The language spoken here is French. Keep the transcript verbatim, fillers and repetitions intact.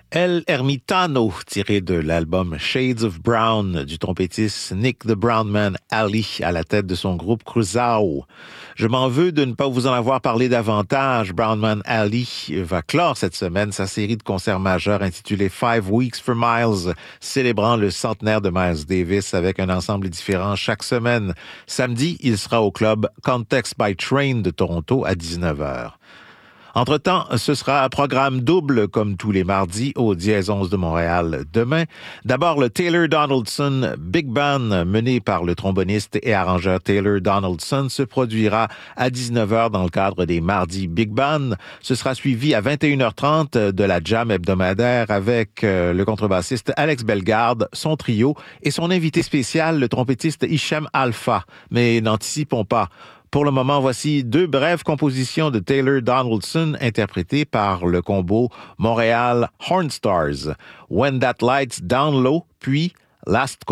El Ermitano, tiré de l'album Shades of Brown du trompettiste Nick the Brownman Ali à la tête de son groupe Cruzao. Je m'en veux de ne pas vous en avoir parlé davantage. Brownman Ali va clore cette semaine sa série de concerts majeurs intitulée Five Weeks for Miles, célébrant le centenaire de Miles Davis avec un ensemble différent chaque semaine. Samedi, il sera au club Context by Train de Toronto à dix-neuf heures. Entre-temps, ce sera un programme double comme tous les mardis au Dièse onze de Montréal demain. D'abord, le Taylor Donaldson Big Band mené par le tromboniste et arrangeur Taylor Donaldson se produira à dix-neuf heures dans le cadre des mardis Big Band. Ce sera suivi à vingt et une heures trente de la jam hebdomadaire avec euh, le contrebassiste Alex Bellegarde, son trio et son invité spécial, le trompettiste Hicham Alpha. Mais n'anticipons pas. Pour le moment, voici deux brèves compositions de Taylor Donaldson interprétées par le combo Montréal Hornstars. When That Light's Down Low, puis Last